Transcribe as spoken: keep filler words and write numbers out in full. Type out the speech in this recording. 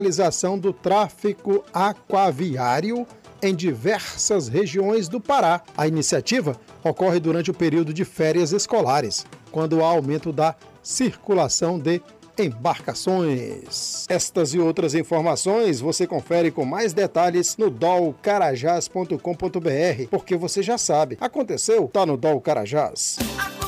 realização do tráfico aquaviário em diversas regiões do Pará. A iniciativa ocorre durante o período de férias escolares, quando há aumento da circulação de embarcações. Estas e outras informações você confere com mais detalhes no dol carajás ponto com ponto br, porque você já sabe, aconteceu, tá no Dol Carajás.